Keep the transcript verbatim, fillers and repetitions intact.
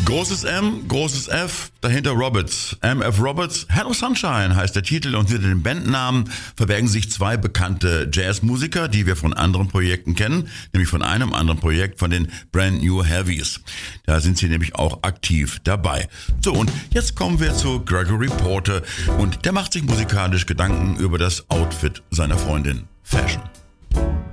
Großes M, großes F, dahinter Roberts. M F Roberts, Hello Sunshine heißt der Titel und hinter dem Bandnamen verbergen sich zwei bekannte Jazzmusiker, die wir von anderen Projekten kennen, nämlich von einem anderen Projekt, von den Brand New Heavies. Da sind sie nämlich auch aktiv dabei. So, und jetzt kommen wir zu Gregory Porter und der macht sich musikalisch Gedanken über das Outfit seiner Freundin Fashion.